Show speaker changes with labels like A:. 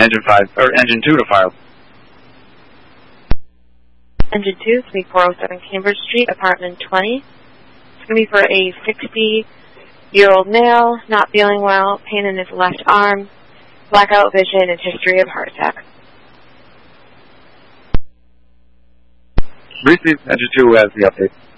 A: Engine 2 to file.
B: Engine 2, 3407 Cambridge Street, apartment 20. It's going to be for a 60-year-old male, not feeling well, pain in his left arm, blackout vision, and history of heart attack.
A: Received. Engine 2 has the update.